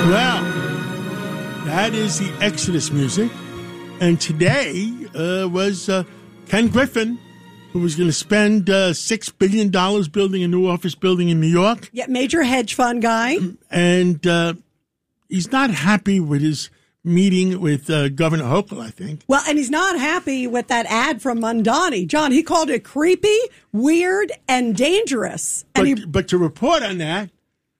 Well, that is the Exodus music. And today was Ken Griffin, who was going to spend $6 billion building a new office building in New York. Yeah, major hedge fund guy. And he's not happy with his meeting with Governor Hochul, I think. Well, and he's not happy with that ad from Mamdani. John, he called it creepy, weird, and dangerous. And but to report on that,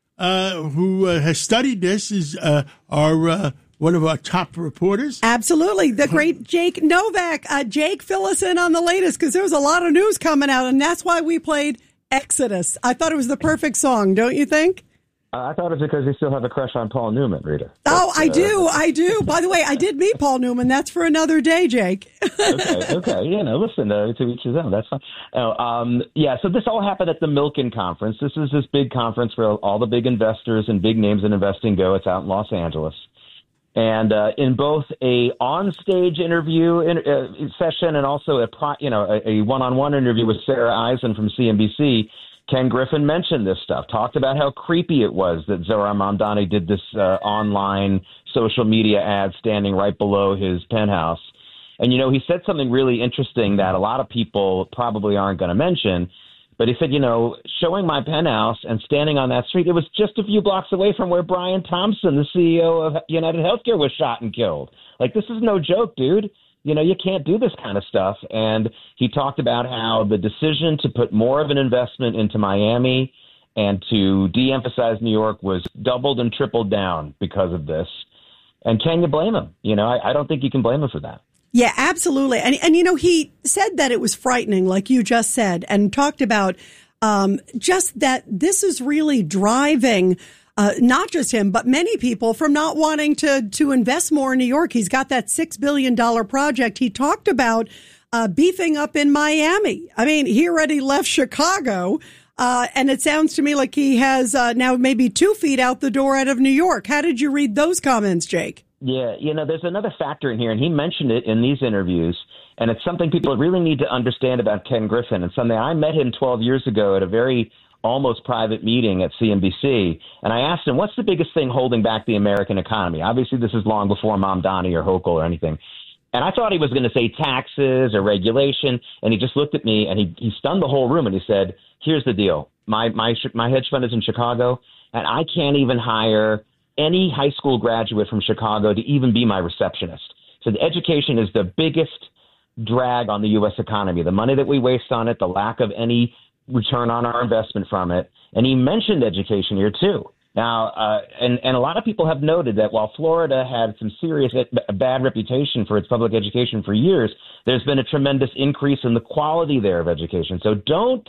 who has studied this is our one of our top reporters. Absolutely. The great Jake Novak. Jake, fill us in on the latest, because there was a lot of news coming out, and that's why we played Exodus. I thought it was the perfect song, don't you think? I thought it was because you still have a crush on Paul Newman, Rita. Oh, I do. By the way, I did meet Paul Newman. That's for another day, Jake. Okay. Listen, to each his own. That's fine. So this all happened at the Milken Conference. This is this big conference where all the big investors and big names in investing go. It's out in Los Angeles. And in both a on-stage interview session and also a one-on-one interview with Sarah Eisen from CNBC, Ken Griffin mentioned this stuff, talked about how creepy it was that Zohran Mamdani did this online social media ad standing right below his penthouse. And, he said something really interesting that a lot of people probably aren't going to mention. But he said, showing my penthouse and standing on that street, it was just a few blocks away from where Brian Thompson, the CEO of United Healthcare, was shot and killed. Like, this is no joke, dude. You can't do this kind of stuff. And he talked about how the decision to put more of an investment into Miami and to de-emphasize New York was doubled and tripled down because of this. And can you blame him? I don't think you can blame him for that. Yeah, absolutely. And he said that it was frightening, like you just said, and talked about just that this is really driving not just him, but many people from not wanting to invest more in New York. He's got that $6 billion project. He talked about beefing up in Miami. I mean, he already left Chicago, and it sounds to me like he has now maybe 2 feet out the door out of New York. How did you read those comments, Jake? Yeah, there's another factor in here, and he mentioned it in these interviews, and it's something people really need to understand about Ken Griffin, and something I met him 12 years ago at a very almost private meeting at CNBC, and I asked him, what's the biggest thing holding back the American economy? Obviously, this is long before Mamdani or Hochul or anything. And I thought he was going to say taxes or regulation, and he just looked at me, and he stunned the whole room, and he said, here's the deal. My hedge fund is in Chicago, and I can't even hire any high school graduate from Chicago to even be my receptionist. So the education is the biggest drag on the U.S. economy, the money that we waste on it, the lack of any return on our investment from it. And he mentioned education here, too. Now, and a lot of people have noted that while Florida had some serious bad reputation for its public education for years, there's been a tremendous increase in the quality there of education. So don't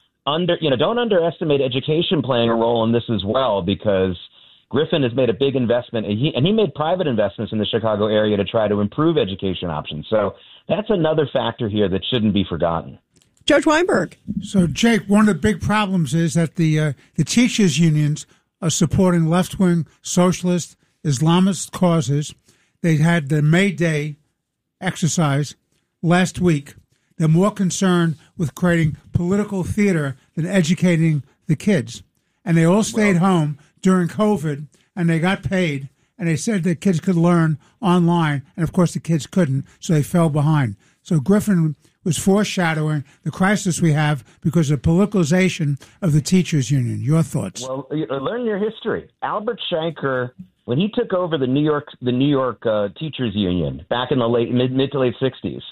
underestimate education playing a role in this as well, because Griffin has made a big investment, and he made private investments in the Chicago area to try to improve education options. So that's another factor here that shouldn't be forgotten. Judge Weinberg. So, Jake, one of the big problems is that the teachers' unions are supporting left-wing socialist Islamist causes. They had the May Day exercise last week. They're more concerned with creating political theater than educating the kids. And they all stayed home during COVID, and they got paid, and they said that kids could learn online, and of course the kids couldn't, so they fell behind. So Griffin was foreshadowing the crisis we have because of politicalization of the teachers union. Your thoughts? Well, learn your history. Albert Shanker, when he took over the New York teachers union back in the mid to late 60s,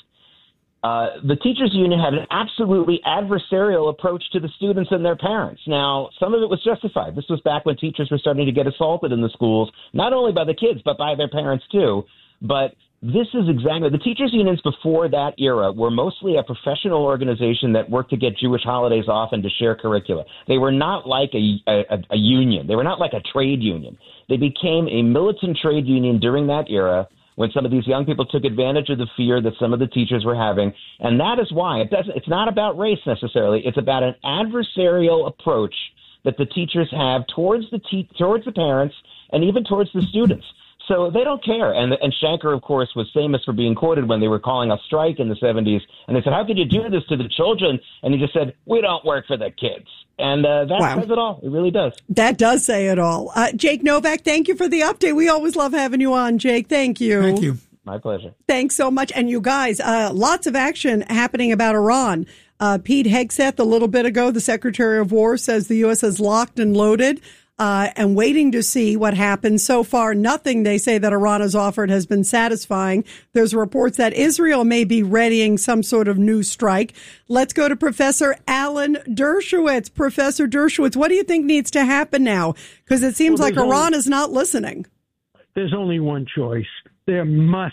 the teachers union had an absolutely adversarial approach to the students and their parents. Now, some of it was justified. This was back when teachers were starting to get assaulted in the schools, not only by the kids, but by their parents too. But this is exactly, the teachers unions before that era were mostly a professional organization that worked to get Jewish holidays off and to share curricula. They were not like a union. They were not like a trade union. They became a militant trade union during that era, when some of these young people took advantage of the fear that some of the teachers were having. And that is why it's not about race necessarily. It's about an adversarial approach that the teachers have towards the parents and even towards the students. So they don't care. And Shanker, of course, was famous for being quoted when they were calling a strike in the 70s. And they said, how could you do this to the children? And he just said, we don't work for the kids. And that says it all. It really does. That does say it all. Jake Novak, thank you for the update. We always love having you on, Jake. Thank you. Thank you. My pleasure. Thanks so much. And you guys, lots of action happening about Iran. Pete Hegseth, a little bit ago, the Secretary of War, says the U.S. is locked and loaded and waiting to see what happens. So far, nothing, they say, that Iran has offered has been satisfying. There's reports that Israel may be readying some sort of new strike. Let's go to Professor Alan Dershowitz. Professor Dershowitz, what do you think needs to happen now? Because it seems like Iran is not listening. There's only one choice. There must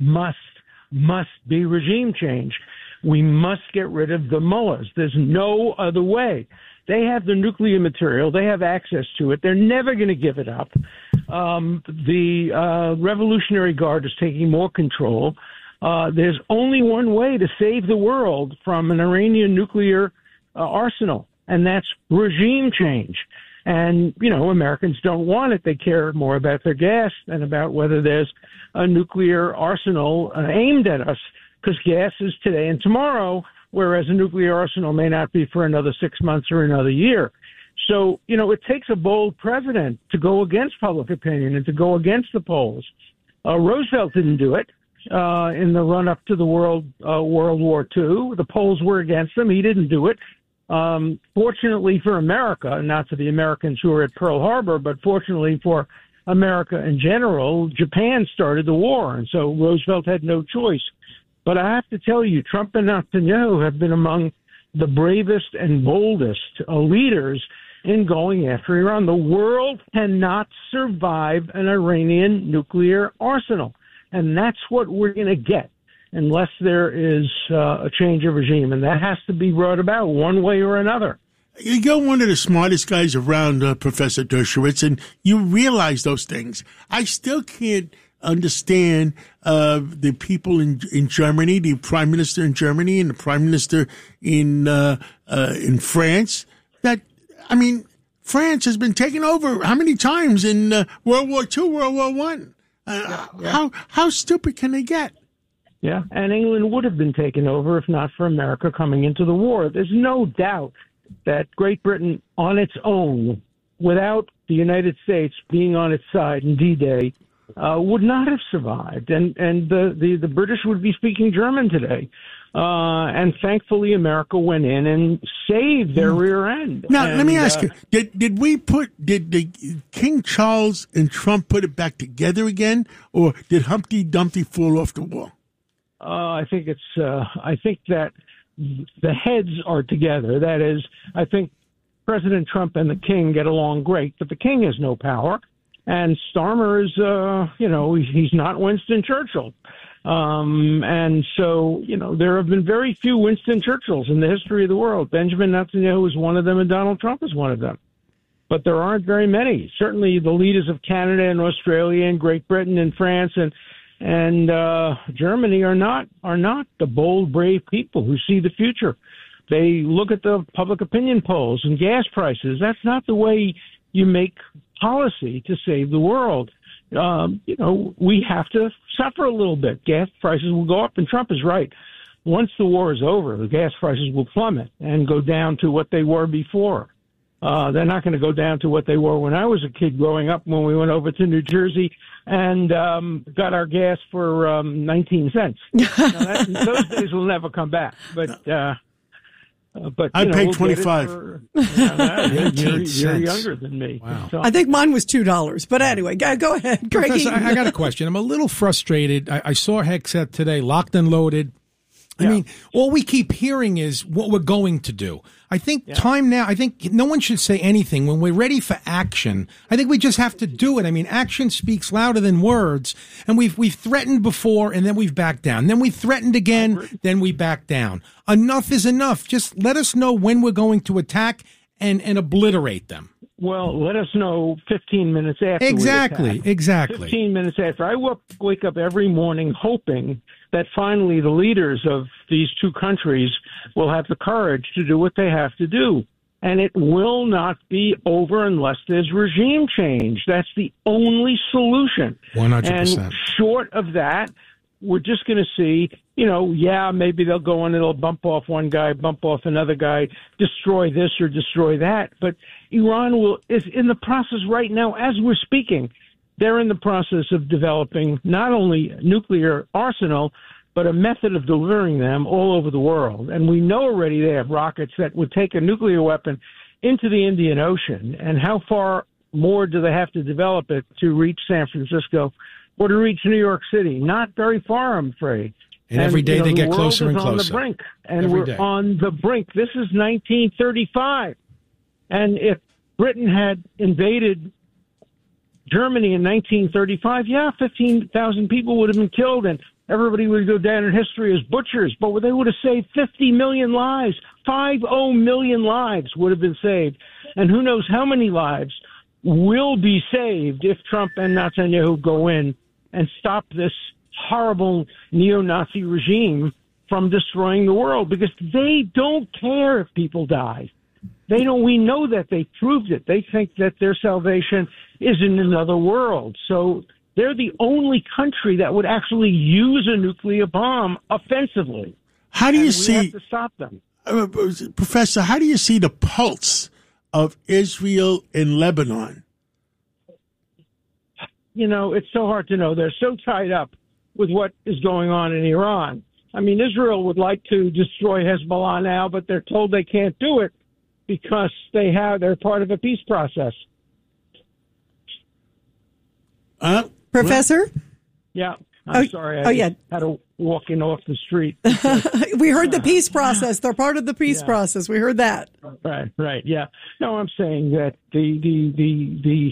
be regime change. We must get rid of the mullahs. There's no other way. They have the nuclear material. They have access to it. They're never going to give it up. The Revolutionary Guard is taking more control. There's only one way to save the world from an Iranian nuclear arsenal, and that's regime change. And, Americans don't want it. They care more about their gas than about whether there's a nuclear arsenal aimed at us, because gas is today and tomorrow, whereas a nuclear arsenal may not be for another 6 months or another year. So, it takes a bold president to go against public opinion and to go against the polls. Roosevelt didn't do it in the run-up to the World War II. The polls were against him. He didn't do it. Fortunately for America, not for the Americans who were at Pearl Harbor, but fortunately for America in general, Japan started the war, and so Roosevelt had no choice. But I have to tell you, Trump and Netanyahu have been among the bravest and boldest leaders in going after Iran. The world cannot survive an Iranian nuclear arsenal, and that's what we're going to get unless there is a change of regime, and that has to be brought about one way or another. You're one of the smartest guys around, Professor Dershowitz, and you realize those things. I still can't understand the people in Germany, the prime minister in Germany and the prime minister in France. France has been taken over how many times in World War II, World War I? How stupid can they get? Yeah, and England would have been taken over if not for America coming into the war. There's no doubt that Great Britain on its own, without the United States being on its side in D-Day, would not have survived. And the British would be speaking German today. And thankfully, America went in and saved their rear end. Now, let me ask you, did King Charles and Trump put it back together again, or did Humpty Dumpty fall off the wall? I think that the heads are together. That is, I think President Trump and the King get along great, but the King has no power. And Starmer is, he's not Winston Churchill. And so, there have been very few Winston Churchills in the history of the world. Benjamin Netanyahu is one of them, and Donald Trump is one of them. But there aren't very many. Certainly the leaders of Canada and Australia and Great Britain and France and Germany are not the bold, brave people who see the future. They look at the public opinion polls and gas prices. That's not the way you make policy to save the world. We have to suffer a little bit. Gas prices will go up, and Trump is right. Once the war is over, the gas prices will plummet and go down to what they were before. They're not going to go down to what they were when I was a kid growing up, when we went over to New Jersey and got our gas for 19 cents. Those days will never come back. But I paid 25. You're younger than me. Wow. So. I think mine was $2. But anyway, go ahead, Greg. Professor, I got a question. I'm a little frustrated. I saw Hegseth today, locked and loaded. I mean, all we keep hearing is what we're going to do. I think time now, I think no one should say anything. When we're ready for action, I think we just have to do it. I mean, action speaks louder than words. And we've threatened before, and then we've backed down. Then we threatened again, then we back down. Enough is enough. Just let us know when we're going to attack and obliterate them. Well, let us know 15 minutes after. Exactly. 15 minutes after. I wake up every morning hoping that finally the leaders of these two countries will have the courage to do what they have to do. And it will not be over unless there's regime change. That's the only solution. 100%. And short of that, we're just going to see, maybe they'll go in and they'll bump off one guy, bump off another guy, destroy this or destroy that. But Iran is in the process right now, as we're speaking. They're in the process of developing not only a nuclear arsenal, but a method of delivering them all over the world. And we know already they have rockets that would take a nuclear weapon into the Indian Ocean. And how far more do they have to develop it to reach San Francisco or to reach New York City? Not very far, I'm afraid. And every day they get closer and closer. On the brink, and we're on the brink. This is 1935. And if Britain had invaded Germany in 1935, 15,000 people would have been killed, and everybody would go down in history as butchers, but they would have saved 50 million lives. 50 million lives would have been saved. And who knows how many lives will be saved if Trump and Netanyahu go in and stop this horrible neo-Nazi regime from destroying the world, because they don't care if people die. They don't. We know that. They proved it. They think that their salvation is in another world. So they're the only country that would actually use a nuclear bomb offensively. How do you see? We have to stop them, Professor? How do you see the pulse of Israel and Lebanon? It's so hard to know. They're so tied up with what is going on in Iran. I mean, Israel would like to destroy Hezbollah now, but they're told they can't do it because they're part of a peace process. Professor? Yeah. I'm sorry. I had to walk in off the street. We heard the peace process. They're part of the peace process. We heard that. Right. Yeah. No, I'm saying that the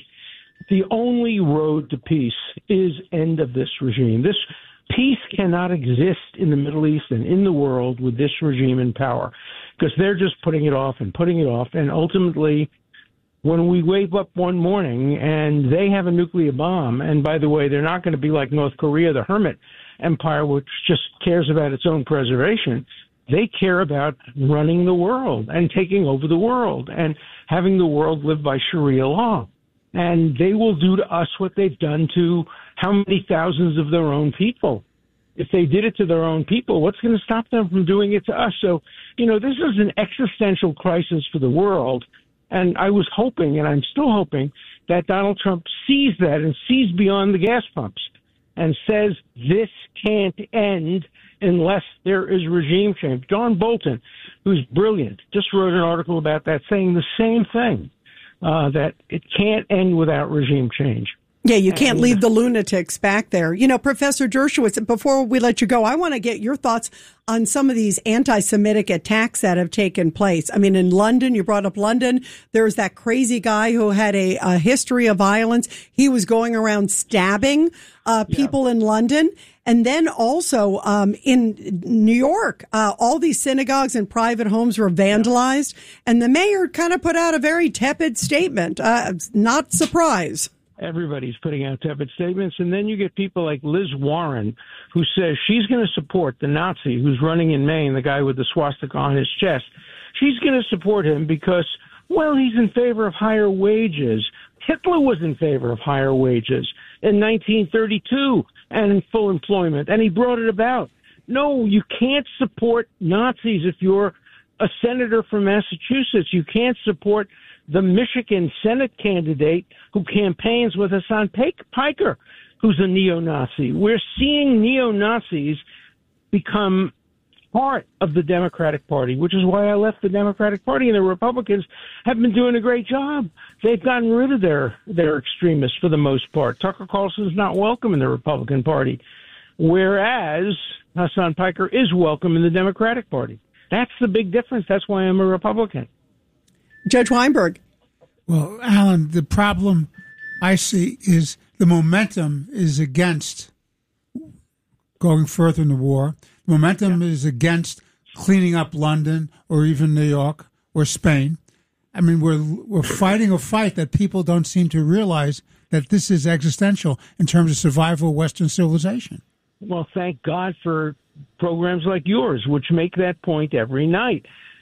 only road to peace is end of this regime. This peace cannot exist in the Middle East and in the world with this regime in power, because they're just putting it off. And ultimately, when we wake up one morning and they have a nuclear bomb, and by the way, they're not going to be like North Korea, the hermit empire, which just cares about its own preservation. They care about running the world and taking over the world and having the world live by Sharia law. And they will do to us what they've done to how many thousands of their own people. If they did it to their own people, what's going to stop them from doing it to us? So, this is an existential crisis for the world. And I was hoping, and I'm still hoping, that Donald Trump sees that and sees beyond the gas pumps and says this can't end unless there is regime change. John Bolton, who's brilliant, just wrote an article about that saying the same thing, that it can't end without regime change. Yeah, you can't leave the lunatics back there. Professor Dershowitz, before we let you go, I want to get your thoughts on some of these anti-Semitic attacks that have taken place. I mean, in London, you brought up London. There was that crazy guy who had a history of violence. He was going around stabbing people in London. And then also in New York, all these synagogues and private homes were vandalized. And the mayor kind of put out a very tepid statement. Not surprised. Everybody's putting out tepid statements. And then you get people like Liz Warren, who says she's going to support the Nazi who's running in Maine, the guy with the swastika on his chest. She's going to support him because, he's in favor of higher wages. Hitler was in favor of higher wages in 1932 and in full employment, and he brought it about. No, you can't support Nazis if you're a senator from Massachusetts. You can't support the Michigan Senate candidate who campaigns with Hassan Piker, who's a neo-Nazi. We're seeing neo-Nazis become part of the Democratic Party, which is why I left the Democratic Party, and the Republicans have been doing a great job. They've gotten rid of their extremists for the most part. Tucker Carlson's not welcome in the Republican Party, whereas Hassan Piker is welcome in the Democratic Party. That's the big difference. That's why I'm a Republican. Judge Weinberg. Well, Alan, the problem I see is the momentum is against going further in the war. The momentum is against cleaning up London or even New York or Spain. I mean, we're fighting a fight that people don't seem to realize that this is existential in terms of survival of Western civilization. Well, thank God for programs like yours, which make that point every night.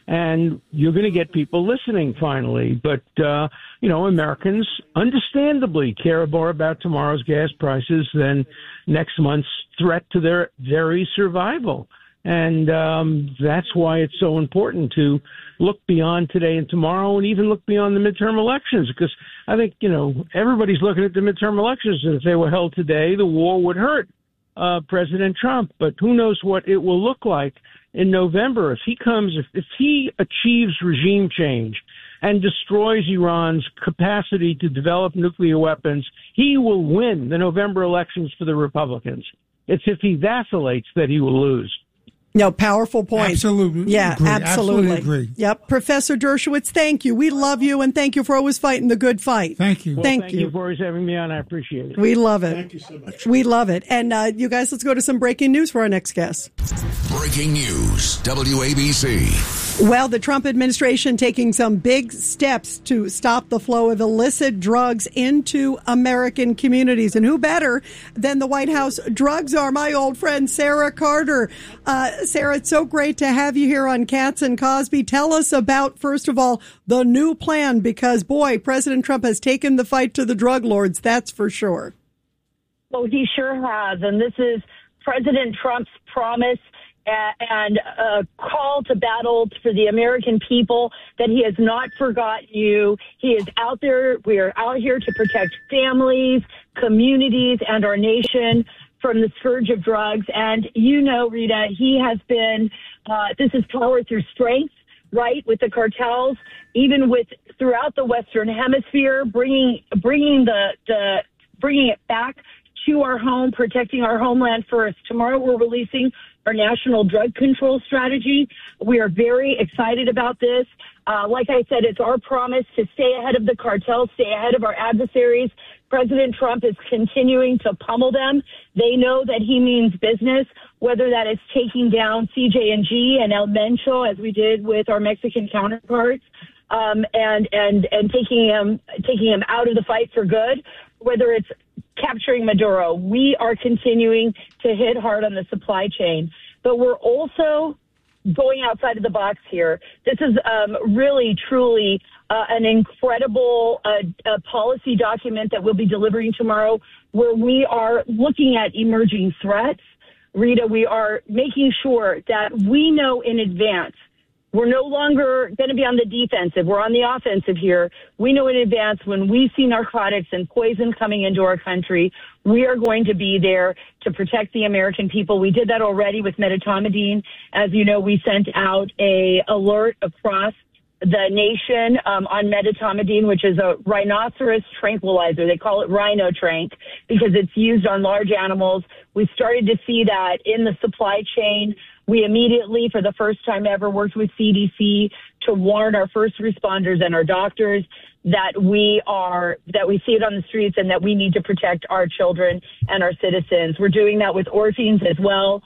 and you're going to get people listening finally. But, Americans understandably care more about tomorrow's gas prices than next month's threat to their very survival. And that's why it's so important to look beyond today and tomorrow, and even look beyond the midterm elections, because I think, everybody's looking at the midterm elections, and if they were held today, the war would hurt President Trump. But who knows what it will look like in November if he achieves regime change and destroys Iran's capacity to develop nuclear weapons. He will win the November elections for the Republicans. It's if he vacillates that he will lose. No, powerful point. Absolutely. Yeah, agree. absolutely. Agree. Yep. Professor Dershowitz, thank you. We love you, and thank you for always fighting the good fight. Thank you. Well, thank you for always having me on. I appreciate it. We love it. Thank you so much. We love it. And you guys, let's go to some breaking news for our next guest. Breaking news, WABC. Well, the Trump administration taking some big steps to stop the flow of illicit drugs into American communities. And who better than the White House drug czar, my old friend, Sarah Carter. Sarah, it's so great to have you here on Katz and Cosby. Tell us about, first of all, the new plan, because, boy, President Trump has taken the fight to the drug lords, that's for sure. Well, he sure has. And this is President Trump's promise and a call to battle for the American people, that he has not forgotten you. He is out there. We are out here to protect families, communities, and our nation from the scourge of drugs. And Rita, he has been, this is power through strength, right, with the cartels, even with throughout the Western Hemisphere, bringing it back to our home, protecting our homeland first. Tomorrow we're releasing our national drug control strategy. We are very excited about this. Like I said, it's our promise to stay ahead of the cartels, stay ahead of our adversaries. President Trump is continuing to pummel them. They know that he means business, whether that is taking down CJ&G and El Mencho, as we did with our Mexican counterparts, and taking him out of the fight for good, whether it's capturing Maduro. We are continuing to hit hard on the supply chain, but we're also going outside of the box here. This is really, truly an incredible policy document that we'll be delivering tomorrow, where we are looking at emerging threats. Rita, we are making sure that we know in advance. We're no longer going to be on the defensive. We're on the offensive here. We know in advance when we see narcotics and poison coming into our country, we are going to be there to protect the American people. We did that already with medetomidine. As you know, we sent out a alert across the nation on medetomidine, which is a rhinoceros tranquilizer. They call it Rhino Trank because it's used on large animals. We started to see that in the supply chain. We immediately, for the first time ever, worked with CDC to warn our first responders and our doctors that we see it on the streets and that we need to protect our children and our citizens. We're doing that with orphans as well.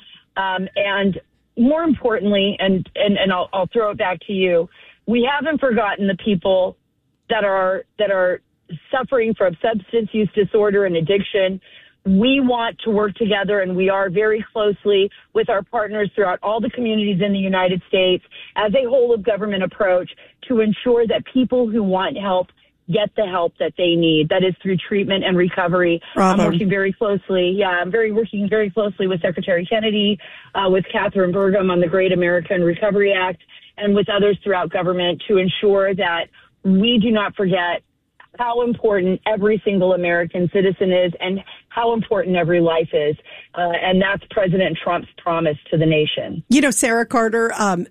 And more importantly, and I'll throw it back to you, we haven't forgotten the people that are suffering from substance use disorder and addiction. We want to work together, and we are very closely with our partners throughout all the communities in the United States as a whole of government approach to ensure that people who want help get the help that they need. That is through treatment and recovery. I'm working very closely. Working very closely with Secretary Kennedy, with Catherine Burgum on the Great American Recovery Act, and with others throughout government to ensure that we do not forget how important every single American citizen is and how important every life is. And that's President Trump's promise to the nation. Sarah Carter,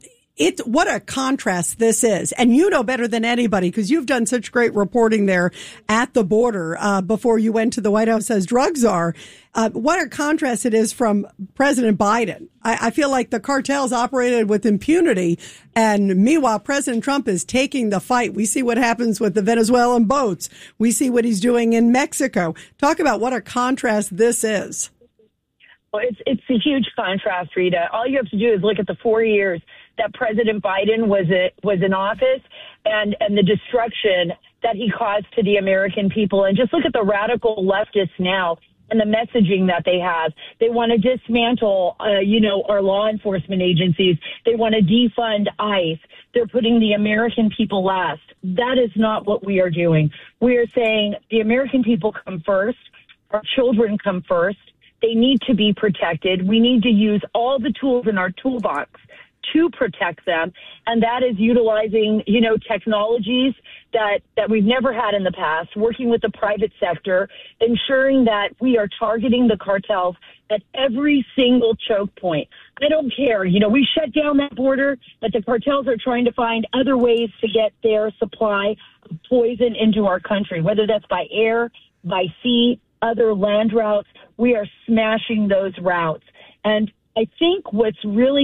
what a contrast this is. And you know better than anybody because you've done such great reporting there at the border before you went to the White House as drug czar. What a contrast it is from President Biden. I feel like the cartels operated with impunity, and meanwhile, President Trump is taking the fight. We see what happens with the Venezuelan boats. We see what he's doing in Mexico. Talk about what a contrast this is. Well, it's a huge contrast, Rita. All you have to do is look at the 4 years that President Biden was in office and the destruction that he caused to the American people. And just look at the radical leftists now and the messaging that they have. They want to dismantle, our law enforcement agencies. They want to defund ICE. they're putting the American people last. That is not what we are doing. We are saying the American people come first. Our children come first. They need to be protected. We need to use all the tools in our toolbox to protect them, and that is utilizing, technologies that we've never had in the past, working with the private sector, ensuring that we are targeting the cartels at every single choke point. I don't care. We shut down that border, but the cartels are trying to find other ways to get their supply of poison into our country, whether that's by air, by sea, other land routes. We are smashing those routes. And I think what's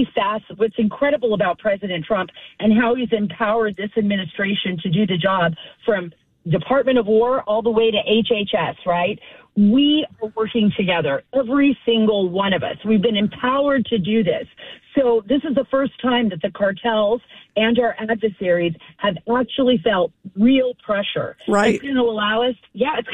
incredible about President Trump and how he's empowered this administration to do the job, from Department of War all the way to HHS, right? We are working together, every single one of us. We've been empowered to do this. So this is the first time that the cartels and our adversaries have actually felt real pressure. Right. It's going to allow us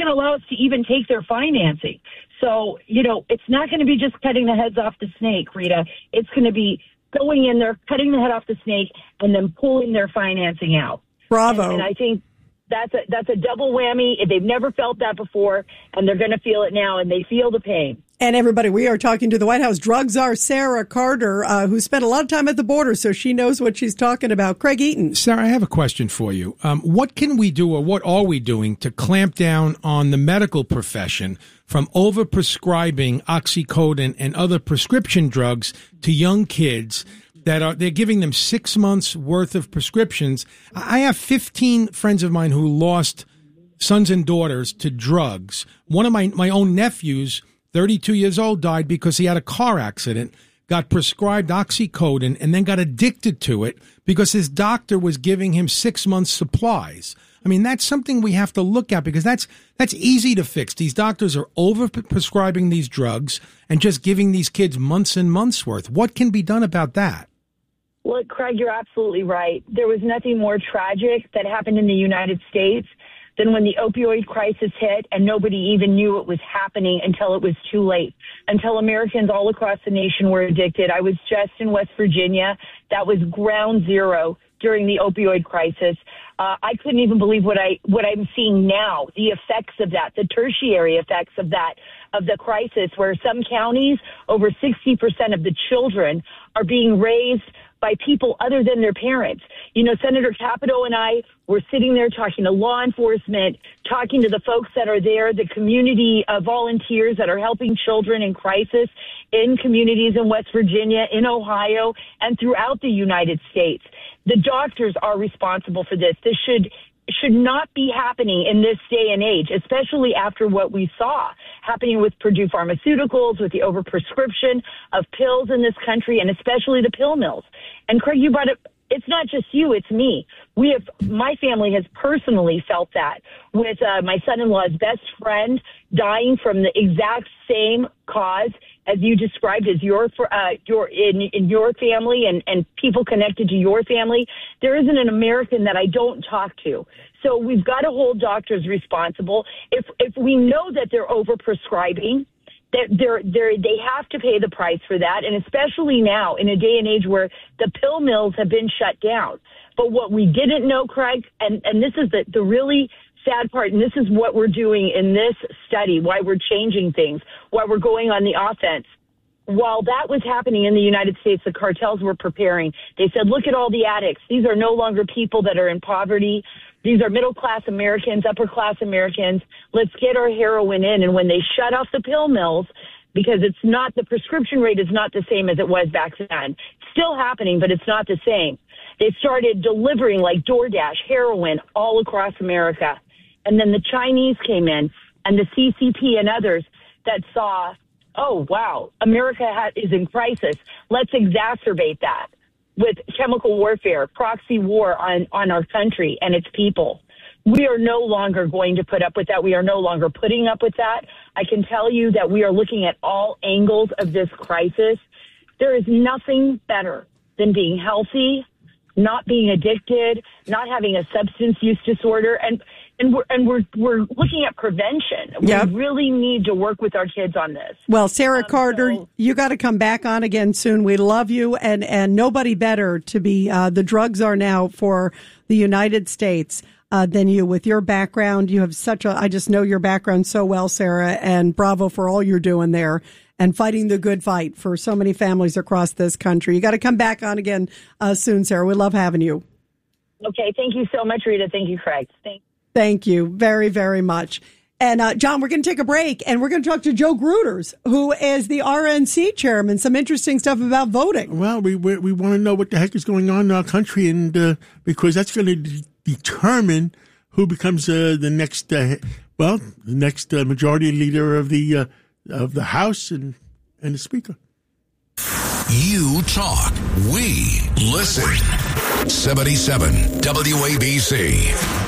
to even take their financing. So, it's not going to be just cutting the heads off the snake, Rita. It's going to be going in there, cutting the head off the snake, and then pulling their financing out. Bravo. And I think that's a double whammy. They've never felt that before, and they're going to feel it now, and they feel the pain. And everybody, we are talking to the White House drug czar, Sarah Carter, who spent a lot of time at the border, so she knows what she's talking about. Craig Eaton. Sarah, I have a question for you. What can we do, or what are we doing to clamp down on the medical profession from overprescribing oxycodone and other prescription drugs to young kids? They're giving them 6 months worth of prescriptions. I have 15 friends of mine who lost sons and daughters to drugs. One of my own nephews, 32 years old, died because he had a car accident, got prescribed oxycodone, and then got addicted to it because his doctor was giving him 6 months supplies. I mean, that's something we have to look at, because that's easy to fix. These doctors are over-prescribing these drugs and just giving these kids months and months worth. What can be done about that? Well, Craig, you're absolutely right. There was nothing more tragic that happened in the United States than when the opioid crisis hit and nobody even knew it was happening until it was too late, until Americans all across the nation were addicted. I was just in West Virginia. That was ground zero during the opioid crisis. I couldn't even believe what I'm seeing now, the effects of that, the tertiary effects of that, of the crisis, where some counties, over 60% of the children are being raised by people other than their parents. Senator Capito and I were sitting there talking to law enforcement, talking to the folks that are there, the community volunteers that are helping children in crisis in communities in West Virginia, in Ohio, and throughout the United States. The doctors are responsible for this. This should not be happening in this day and age, especially after what we saw happening with Purdue Pharmaceuticals, with the overprescription of pills in this country, and especially the pill mills. And Craig, you brought up, it's not just you, it's me. My family has personally felt that with my son-in-law's best friend dying from the exact same cause as you described as your in your family and people connected to your family. There isn't an American that I don't talk to. So we've got to hold doctors responsible. If we know that they're overprescribing, they have to pay the price for that, and especially now in a day and age where the pill mills have been shut down. But what we didn't know, Craig, and this is the really sad part, and this is what we're doing in this study, why we're changing things, why we're going on the offense. While that was happening in the United States, the cartels were preparing. They said, look at all the addicts. These are no longer people that are in poverty. These are middle-class Americans, upper-class Americans. Let's get our heroin in. And when they shut off the pill mills, because the prescription rate is not the same as it was back then. It's still happening, but it's not the same. They started delivering, like DoorDash, heroin all across America. And then the Chinese came in, and the CCP and others that saw, oh, wow, America is in crisis. Let's exacerbate that with chemical warfare, proxy war on our country and its people. We are no longer going to put up with that. We are no longer putting up with that. I can tell you that we are looking at all angles of this crisis. There is nothing better than being healthy, not being addicted, not having a substance use disorder. And And we're looking at prevention. Yep. We really need to work with our kids on this. Well, Sarah Carter, you got to come back on again soon. We love you, and nobody better to be the drug czar now for the United States than you. With your background, you have I just know your background so well, Sarah, and bravo for all you're doing there and fighting the good fight for so many families across this country. You got to come back on again soon, Sarah. We love having you. Okay, thank you so much, Rita. Thank you, Craig. Thank you very, very much. And, John, we're going to take a break, and we're going to talk to Joe Gruters, who is the RNC chairman. Some interesting stuff about voting. Well, we want to know what the heck is going on in our country, and because that's going to determine who becomes the next majority leader of the House and the Speaker. You talk, we listen. 77 WABC.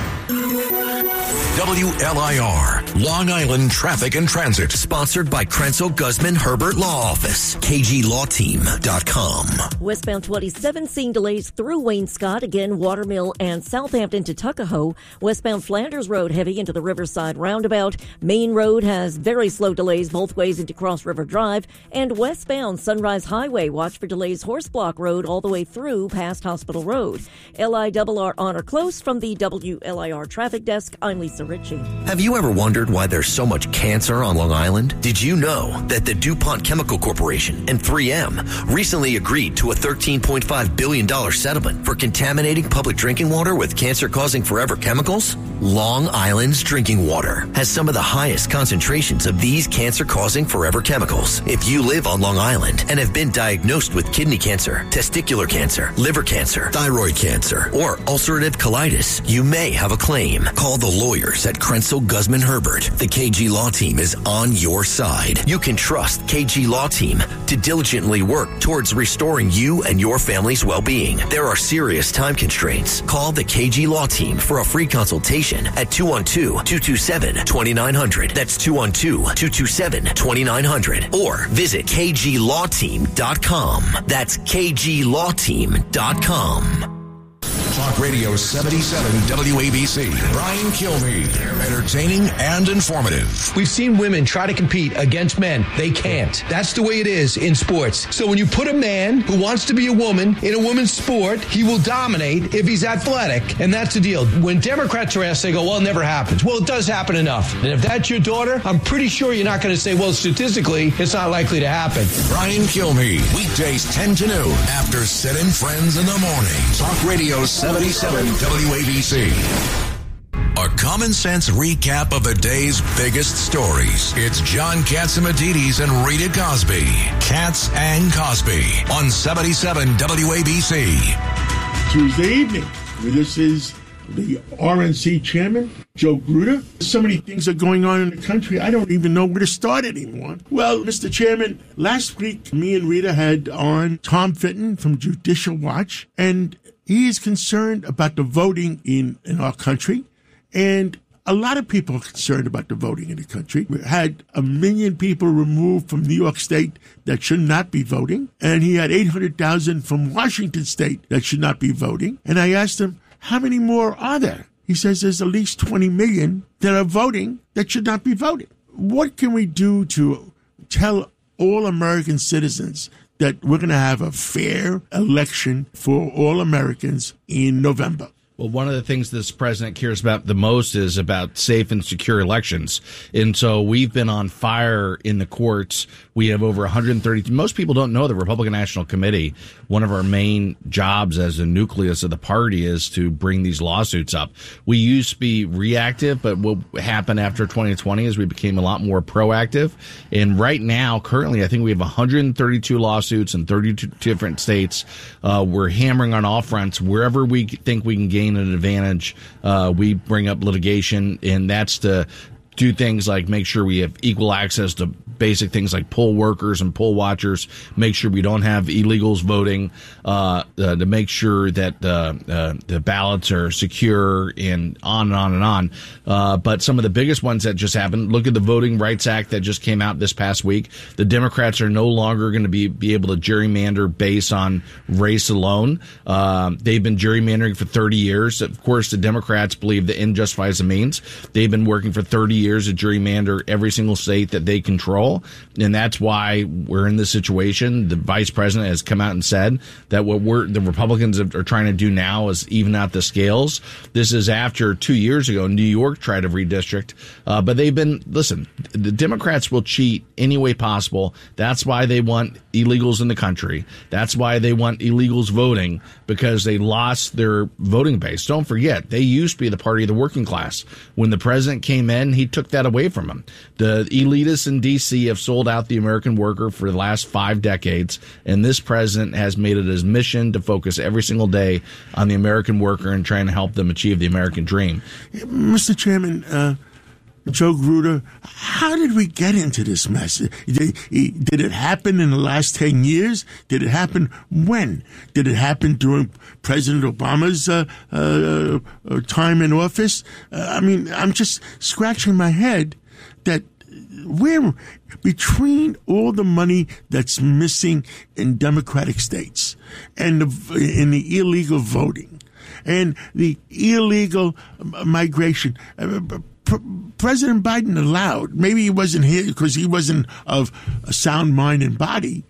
WLIR, Long Island Traffic and Transit. Sponsored by Krenzel Guzman Herbert Law Office. KGLawTeam.com. Westbound 27 seeing delays through Wayne-Scott, again, Watermill and Southampton to Tuckahoe. Westbound Flanders Road heavy into the Riverside Roundabout. Main Road has very slow delays both ways into Cross River Drive. And westbound Sunrise Highway, watch for delays Horseblock Road all the way through past Hospital Road. LIRR on or close from the WLIR Traffic Desk. I'm Lisa Ritchie. Have you ever wondered why there's so much cancer on Long Island? Did you know that the DuPont Chemical Corporation and 3M recently agreed to a $13.5 billion settlement for contaminating public drinking water with cancer-causing forever chemicals? Long Island's drinking water has some of the highest concentrations of these cancer-causing forever chemicals. If you live on Long Island and have been diagnosed with kidney cancer, testicular cancer, liver cancer, thyroid cancer, or ulcerative colitis, you may have a claim. Call the lawyers at Krenzel Guzman Herbert. The KG Law Team is on your side. You can trust KG Law Team to diligently work towards restoring you and your family's well-being. There are serious time constraints. Call the KG Law Team for a free consultation at 212-227-2900. That's 212-227-2900. Or visit KGLawTeam.com. That's KGLawTeam.com. Talk Radio 77 WABC. Brian Kilmeade. Entertaining and informative. We've seen women try to compete against men. They can't. That's the way it is in sports. So when you put a man who wants to be a woman in a woman's sport, he will dominate if he's athletic. And that's the deal. When Democrats are asked, they go, well, it never happens. Well, it does happen enough. And if that's your daughter, I'm pretty sure you're not going to say, well, statistically, it's not likely to happen. Brian Kilmeade. Weekdays 10 to noon after Sid and Friends in the morning. Talk Radio 77 WABC. A common sense recap of the day's biggest stories. It's John Catsimatidis and Rita Cosby. Katz and Cosby on 77 WABC. Tuesday evening. This is the RNC chairman, Joe Gruder. So many things are going on in the country, I don't even know where to start anymore. Well, Mr. Chairman, last week, me and Rita had on Tom Fitton from Judicial Watch, and he is concerned about the voting in our country, and a lot of people are concerned about the voting in the country. We had 1 million people removed from New York State that should not be voting, and he had 800,000 from Washington State that should not be voting. And I asked him, how many more are there? He says there's at least 20 million that are voting that should not be voting. What can we do to tell all American citizens that we're going to have a fair election for all Americans in November? Well, one of the things this president cares about the most is about safe and secure elections. And so we've been on fire in the courts. We have over 130. Most people don't know the Republican National Committee. One of our main jobs as a nucleus of the party is to bring these lawsuits up. We used to be reactive, but what happened after 2020 is we became a lot more proactive. And right now, currently, I think we have 132 lawsuits in 32 different states. We're hammering on all fronts. Wherever we think we can gain an advantage, we bring up litigation, and that's to do things like make sure we have equal access to basic things like poll workers and poll watchers, make sure we don't have illegals voting, to make sure that the ballots are secure, and on and on and on. But some of the biggest ones that just happened, look at the Voting Rights Act that just came out this past week. The Democrats are no longer going to be able to gerrymander based on race alone. They've been gerrymandering for 30 years. Of course, the Democrats believe the end justifies the means. They've been working for 30 years to gerrymander every single state that they control, and that's why we're in this situation. The vice president has come out and said that what the Republicans are trying to do now is even out the scales. This is after 2 years ago, New York tried to redistrict, but listen, the Democrats will cheat any way possible. That's why they want illegals in the country. That's why they want illegals voting, because they lost their voting base. Don't forget, they used to be the party of the working class. When the president came in, he took that away from them. The elitists in D.C. have sold out the American worker for the last 5 decades, and this president has made it his mission to focus every single day on the American worker and trying to help them achieve the American dream. Mr. Chairman, Joe Gruder, how did we get into this mess? Did it happen in the last 10 years? Did it happen when? Did it happen during President Obama's time in office? I'm just scratching my head that we're between all the money that's missing in Democratic states and in the illegal voting and the illegal migration. President Biden allowed, maybe he wasn't here because he wasn't of a sound mind and body.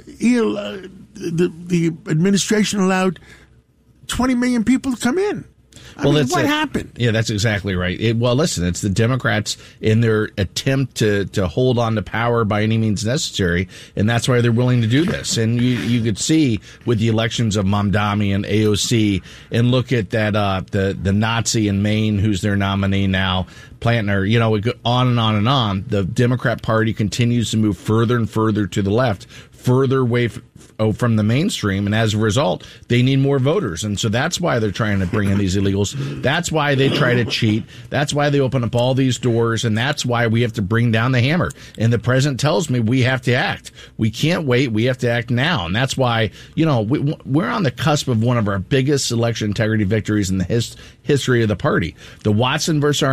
The administration allowed 20 million people to come in. What happened? Yeah, that's exactly right. Listen, it's the Democrats in their attempt to hold on to power by any means necessary, and that's why they're willing to do this. And you could see with the elections of Mamdani and AOC, and look at that the Nazi in Maine who's their nominee now, Plantner. On and on and on. The Democrat Party continues to move further and further to the left, further away from the mainstream, and as a result, they need more voters. And so that's why they're trying to bring in these illegals. That's why they try to cheat. That's why they open up all these doors, and that's why we have to bring down the hammer. And the president tells me we have to act. We can't wait. We have to act now. And that's why, we're on the cusp of one of our biggest election integrity victories in the history of the party. The Watson versus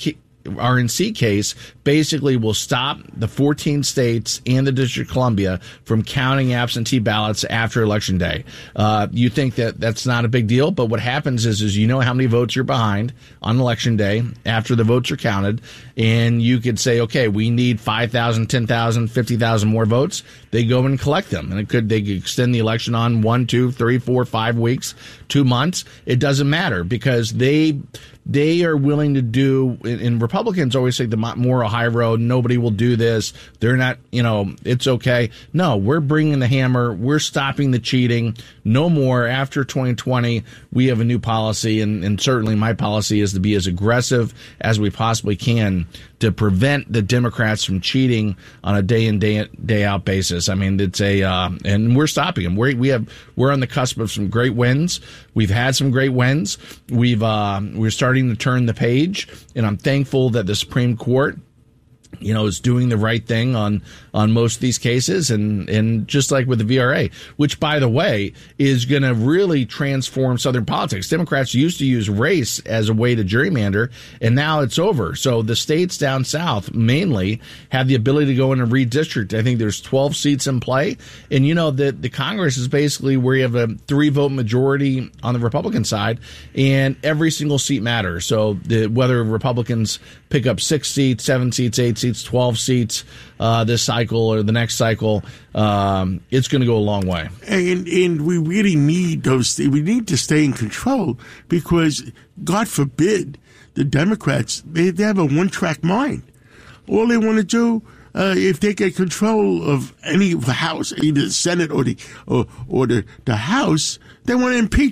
RNC case basically will stop the 14 states and the District of Columbia from counting absentee ballots after Election Day. You think that that's not a big deal, but what happens is you know how many votes you're behind on Election Day after the votes are counted, and you could say, okay, we need 5,000, 10,000, 50,000 more votes. They go and collect them, and they could extend the election on 1, 2, 3, 4, 5 weeks, 2 months. It doesn't matter because they are willing to do, and Republicans always say the moral high road, nobody will do this. They're not, it's okay. No, we're bringing the hammer. We're stopping the cheating. No more. After 2020, we have a new policy, and certainly my policy is to be as aggressive as we possibly can to prevent the Democrats from cheating on a day in, day out basis. It's and we're stopping them. We're on the cusp of some great wins. We've had some great wins. We're starting to turn the page, and I'm thankful that the Supreme Court, is doing the right thing on most of these cases, and just like with the VRA, which, by the way, is going to really transform Southern politics. Democrats used to use race as a way to gerrymander, and now it's over. So the states down south mainly have the ability to go in and redistrict. I think there's 12 seats in play, and the Congress is basically where you have a 3-vote majority on the Republican side, and every single seat matters. So whether Republicans pick up 6 seats, 7 seats, 8 seats, 12 seats this cycle or the next cycle, it's going to go a long way. And we really need we need to stay in control because, God forbid, the Democrats, they have a one-track mind. All they want to do, if they get control of any house, either the Senate or the House, they want to impeach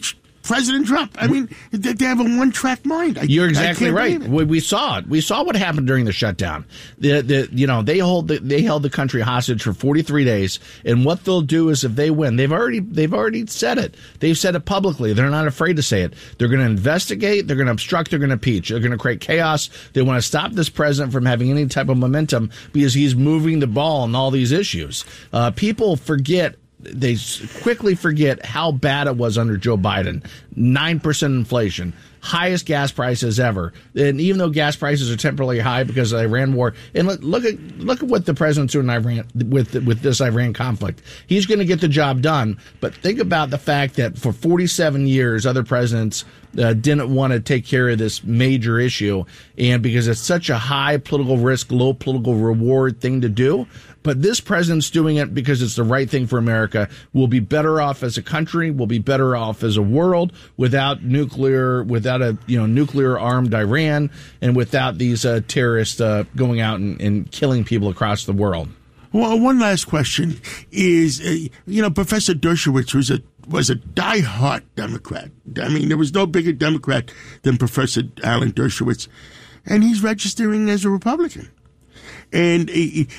President Trump. I mean, they have a one-track mind. You're exactly right. We saw it. We saw what happened during the shutdown. They held the country hostage for 43 days, and what they'll do is if they win, they've already said it. They've said it publicly. They're not afraid to say it. They're going to investigate. They're going to obstruct. They're going to impeach. They're going to create chaos. They want to stop this president from having any type of momentum because he's moving the ball on all these issues. People forget. They quickly forget how bad it was under Joe Biden. 9% inflation, highest gas prices ever. And even though gas prices are temporarily high because of the Iran war, and look at what the president's doing in Iran with this Iran conflict. He's going to get the job done. But think about the fact that for 47 years, other presidents didn't want to take care of this major issue, and because it's such a high political risk, low political reward thing to do. But this president's doing it because it's the right thing for America. We'll be better off as a country. We'll be better off as a world without a nuclear armed Iran, and without these terrorists going out and killing people across the world. Well, one last question is, Professor Dershowitz was a diehard Democrat. I mean, there was no bigger Democrat than Professor Alan Dershowitz, and he's registering as a Republican. And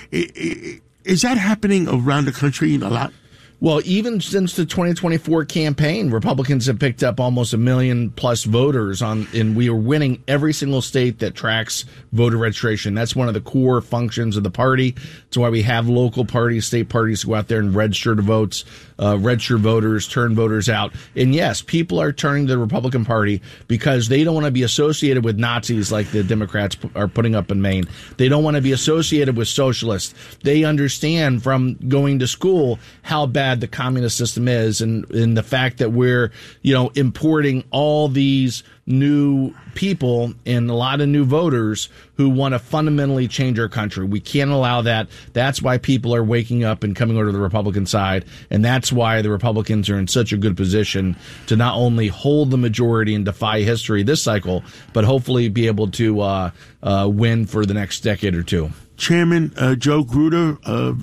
is that happening around the country a lot? Well, even since the 2024 campaign, Republicans have picked up almost 1 million plus voters and we are winning every single state that tracks voter registration. That's one of the core functions of the party. That's why we have local parties, state parties go out there and register to votes, register voters, turn voters out. And yes, people are turning to the Republican Party because they don't want to be associated with Nazis like the Democrats are putting up in Maine. They don't want to be associated with socialists. They understand from going to school how bad the communist system is, and the fact that we're, importing all these new people and a lot of new voters who want to fundamentally change our country. We can't allow that. That's why people are waking up and coming over to the Republican side, and that's why the Republicans are in such a good position to not only hold the majority and defy history this cycle, but hopefully be able to win for the next decade or two. Chairman Joe Gruder,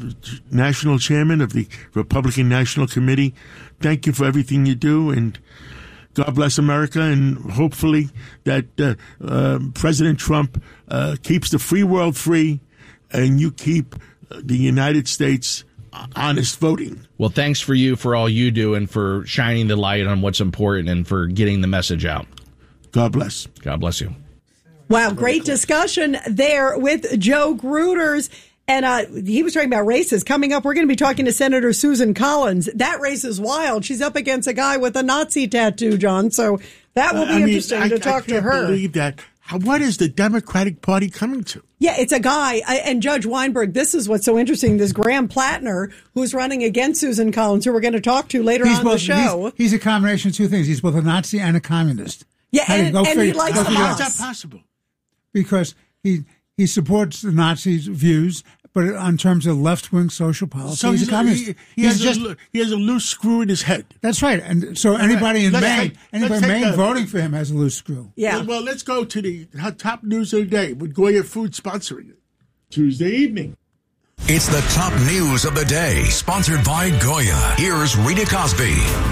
National Chairman of the Republican National Committee, thank you for everything you do, and God bless America, and hopefully that President Trump keeps the free world free, and you keep the United States honest voting. Well, thanks for all you do, and for shining the light on what's important, and for getting the message out. God bless. God bless you. Wow, great discussion there with Joe Gruters. And he was talking about races. Coming up, we're going to be talking to Senator Susan Collins. That race is wild. She's up against a guy with a Nazi tattoo, John. So that will be interesting to talk to her. I can't believe that. What is the Democratic Party coming to? Yeah, it's a guy. And Judge Weinberg, this is what's so interesting. This Graham Plattner, who's running against Susan Collins, who we're going to talk to later on the show. He's a combination of two things. He's both a Nazi and a communist. Yeah, and he likes Hamas. How is that possible? Because he supports the Nazis' views, but in terms of left-wing social policy, so he's a communist. He has a loose screw in his head. That's right. And so anybody in Maine voting for him has a loose screw. Yeah. Well, let's go to the top news of the day with Goya Food sponsoring it. Tuesday evening. It's the top news of the day, sponsored by Goya. Here's Rita Cosby.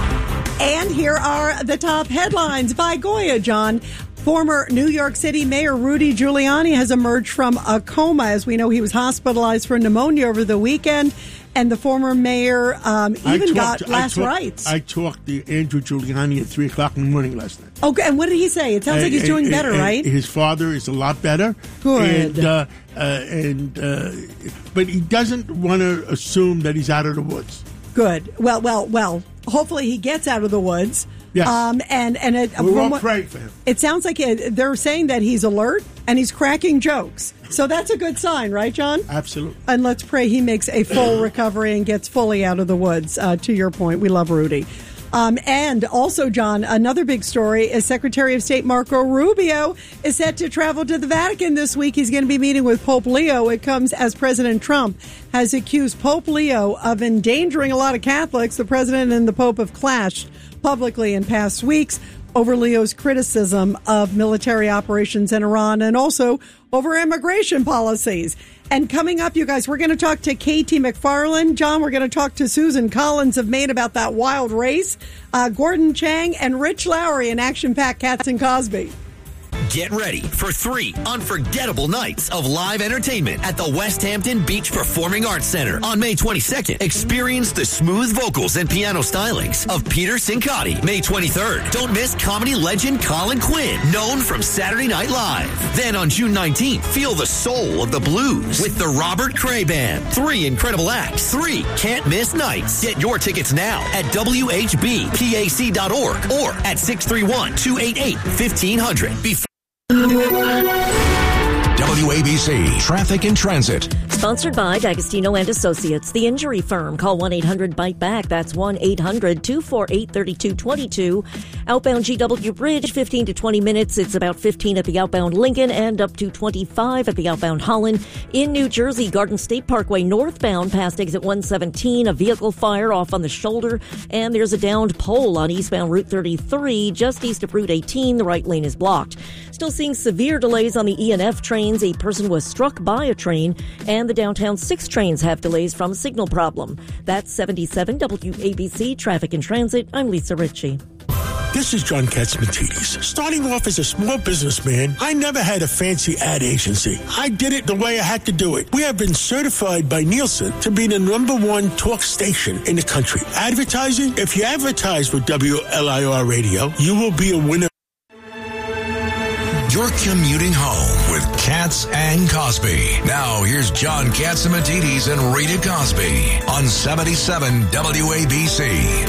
And here are the top headlines by Goya, John. Former New York City Mayor Rudy Giuliani has emerged from a coma. As we know, he was hospitalized for pneumonia over the weekend, and the former mayor got last rites. I talked to Andrew Giuliani at 3 o'clock in the morning last night. Okay, and what did he say? It sounds like he's doing better, right? His father is a lot better. Good. But he doesn't want to assume that he's out of the woods. Good. Well. Hopefully he gets out of the woods. Yes. We're all praying for him. It sounds like they're saying that he's alert and he's cracking jokes. So that's a good sign, right, John? Absolutely. And let's pray he makes a full recovery and gets fully out of the woods. To your point, we love Rudy. And also, John, another big story is Secretary of State Marco Rubio is set to travel to the Vatican this week. He's going to be meeting with Pope Leo. It comes as President Trump has accused Pope Leo of endangering a lot of Catholics. The president and the Pope have clashed publicly in past weeks over Leo's criticism of military operations in Iran and also over immigration policies. And coming up, you guys, we're going to talk to Katie McFarland. John, we're going to talk to Susan Collins of Maine about that wild race. Gordon Chang and Rich Lowry in action-packed Cats and Cosby. Get ready for 3 unforgettable nights of live entertainment at the West Hampton Beach Performing Arts Center on May 22nd. Experience the smooth vocals and piano stylings of Peter Cincotti. May 23rd, don't miss comedy legend Colin Quinn, known from Saturday Night Live. Then on June 19th, feel the soul of the blues with the Robert Cray Band. 3 incredible acts, 3 can't miss nights. Get your tickets now at WHBPAC.org or at 631-288-1500. WABC Traffic and Transit. Sponsored by D'Agostino and Associates, the injury firm. Call 1-800-BITE-BACK. That's 1-800-248-3222. Outbound GW Bridge, 15 to 20 minutes. It's about 15 at the outbound Lincoln and up to 25 at the outbound Holland. In New Jersey, Garden State Parkway northbound past exit 117. A vehicle fire off on the shoulder. And there's a downed pole on eastbound Route 33 just east of Route 18. The right lane is blocked. Still seeing severe delays on the E&F trains. A person was struck by a train, and the downtown 6 trains have delays from a signal problem. That's 77 WABC Traffic and Transit. I'm Lisa Ritchie. This is John Katzmatidis. Starting off as a small businessman, I never had a fancy ad agency. I did it the way I had to do it. We have been certified by Nielsen to be the #1 talk station in the country. Advertising? If you advertise with WLIR Radio, you will be a winner. You're commuting home with Katz and Cosby. Now, here's John Katzmatidis and Rita Cosby on 77 WABC.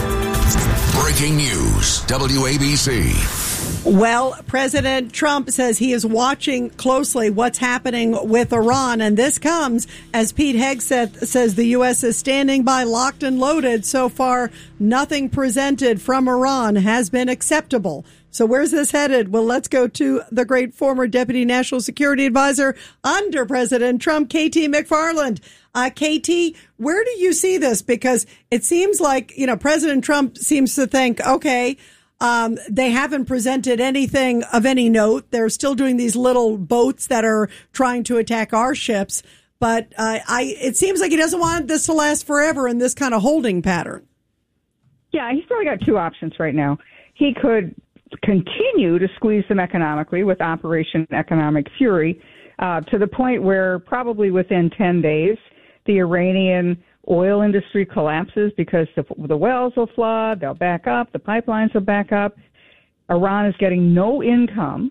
Breaking news, WABC. Well, President Trump says he is watching closely what's happening with Iran, and this comes as Pete Hegseth says the U.S. is standing by locked and loaded. So far, nothing presented from Iran has been acceptable. So where's this headed? Well, let's go to the great former Deputy National Security Advisor under President Trump, Katie McFarland. Katie, where do you see this? Because it seems like, President Trump seems to think, okay, they haven't presented anything of any note. They're still doing these little boats that are trying to attack our ships. But it seems like he doesn't want this to last forever in this kind of holding pattern. Yeah, he's probably got 2 options right now. He could continue to squeeze them economically with Operation Economic Fury to the point where probably within 10 days, the Iranian oil industry collapses because the wells will flood, they'll back up, the pipelines will back up. Iran is getting no income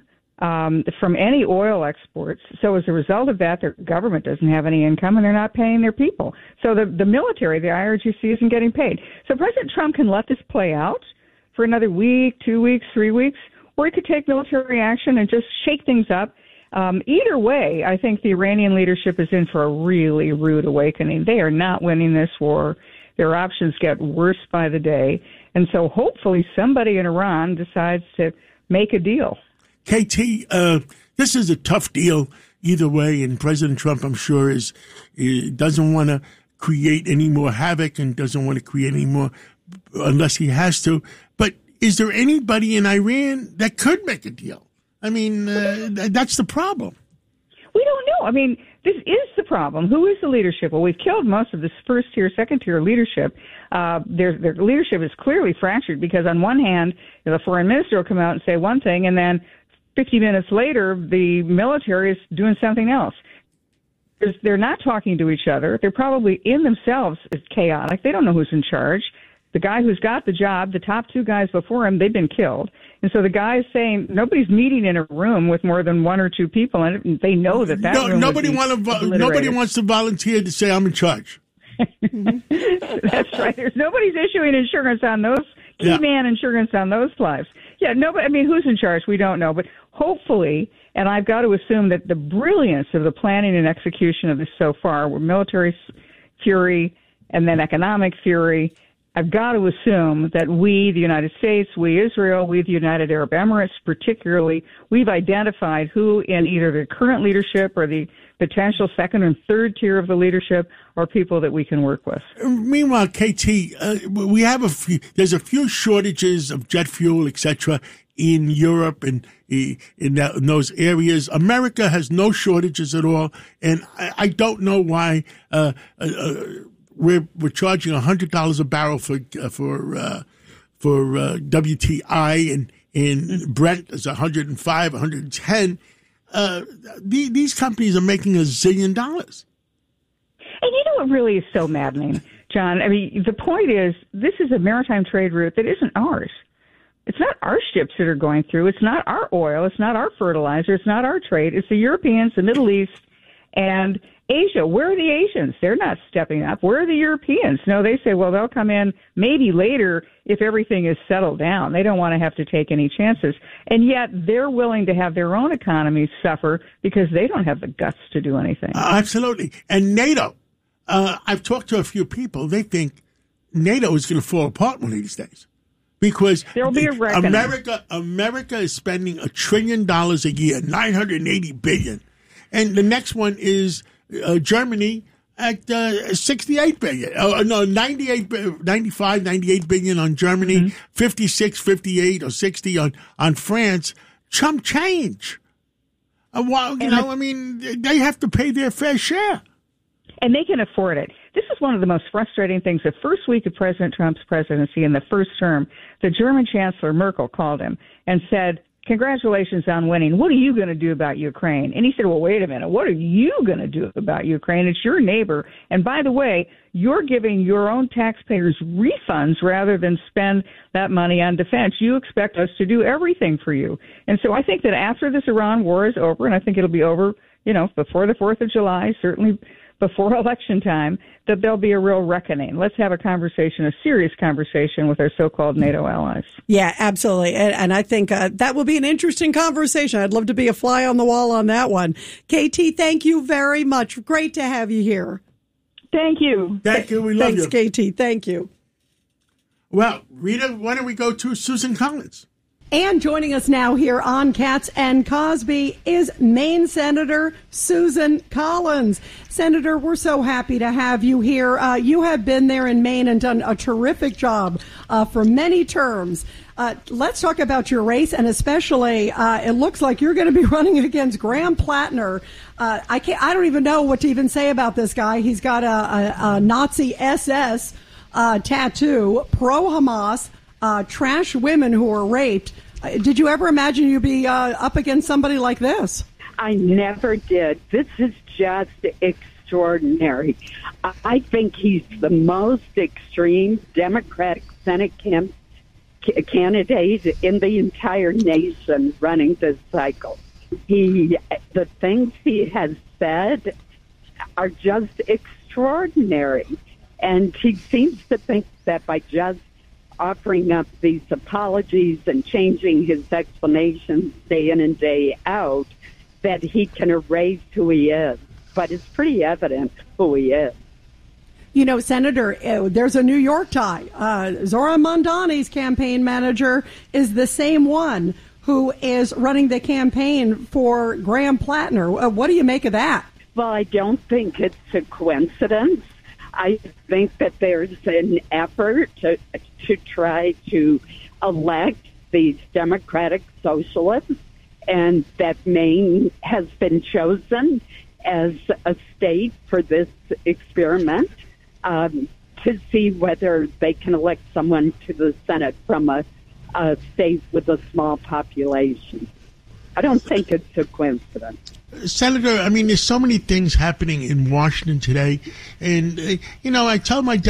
from any oil exports. So as a result of that, their government doesn't have any income and they're not paying their people. So the military, the IRGC, isn't getting paid. So President Trump can let this play out for another week, 2 weeks, 3 weeks, or he could take military action and just shake things up. Either way, I think the Iranian leadership is in for a really rude awakening. They are not winning this war. Their options get worse by the day. And so hopefully somebody in Iran decides to make a deal. KT, this is a tough deal either way, and President Trump, I'm sure, doesn't want to create any more havoc and doesn't want to create any more unless he has to. But is there anybody in Iran that could make a deal? I mean, that's the problem. We don't know. I mean, this is the problem. Who is the leadership? Well, we've killed most of this first-tier, second-tier leadership. Their leadership is clearly fractured because on one hand, the foreign minister will come out and say one thing, and then 50 minutes later, the military is doing something else. They're not talking to each other. They're probably in themselves is chaotic. They don't know who's in charge. The guy who's got the job, the top 2 guys before him, they've been killed. And so the guy is saying nobody's meeting in a room with more than 1 or 2 people, and they know that room nobody wants to volunteer to say I'm in charge. That's right. Nobody's issuing insurance on those key man insurance on those lives. Yeah, nobody. I mean, who's in charge? We don't know, but hopefully, and I've got to assume that the brilliance of the planning and execution of this so far, were military fury and then economic fury. I've got to assume that we, the United States, we, Israel, we, the United Arab Emirates, particularly, we've identified who in either the current leadership or the potential second and third tier of the leadership are people that we can work with. Meanwhile, KT, there's a few shortages of jet fuel, etc. in Europe and in those areas. America has no shortages at all, and I don't know why we're charging $100 a barrel for WTI and Brent is 105, 110. These companies are making $1 zillion. And you know what really is so maddening, John? I mean, the point is, this is a maritime trade route that isn't ours. It's not our ships that are going through. It's not our oil. It's not our fertilizer. It's not our trade. It's the Europeans, the Middle East, and Asia. Where are the Asians? They're not stepping up. Where are the Europeans? No, they say, well, they'll come in maybe later if everything is settled down. They don't want to have to take any chances. And yet they're willing to have their own economies suffer because they don't have the guts to do anything. Absolutely. And NATO. I've talked to a few people. They think NATO is going to fall apart one of these days. Because there'll be a reckoning. America is spending $1 trillion a year, $980 billion. And the next one is Germany at $68 billion. 98 billion on Germany, 56, 58, or 60 on France. Chump change. They have to pay their fair share. And they can afford it. This is one of the most frustrating things. The first week of President Trump's presidency in the first term, the German Chancellor Merkel called him and said, congratulations on winning. What are you going to do about Ukraine? And he said, well, wait a minute. What are you going to do about Ukraine? It's your neighbor. And by the way, you're giving your own taxpayers refunds rather than spend that money on defense. You expect us to do everything for you. And so I think that after this Iran war is over, and I think it'll be over, before the 4th of July, certainly before election time, that there'll be a real reckoning. Let's have a serious conversation with our so-called NATO allies. Yeah, absolutely. And I think that will be an interesting conversation. I'd love to be a fly on the wall on that one. KT, thank you very much. Great to have you here. Thank you. Thank you. We love you. Thanks, KT. Thank you. Well, Rita, why don't we go to Susan Collins? And joining us now here on Katz and Cosby is Maine Senator Susan Collins. Senator, we're so happy to have you here. You have been there in Maine and done a terrific job for many terms. Let's talk about your race, and especially it looks like you're going to be running against Graham Plattner. I don't even know what to even say about this guy. He's got a Nazi SS tattoo, pro-Hamas. Trash women who were raped. Did you ever imagine you'd be up against somebody like this? I never did. This is just extraordinary. I think he's the most extreme Democratic Senate candidate in the entire nation running this cycle. The things he has said are just extraordinary. And he seems to think that by just offering up these apologies and changing his explanations day in and day out, that he can erase who he is. But it's pretty evident who he is. Senator, there's a New York tie. Zohran Mamdani's campaign manager is the same one who is running the campaign for Graham Plattner. What do you make of that? Well, I don't think it's a coincidence. I think that there's an effort to try to elect these Democratic socialists, and that Maine has been chosen as a state for this experiment to see whether they can elect someone to the Senate from a state with a small population. I don't think it's a coincidence. Senator, there's so many things happening in Washington today. And, I tell my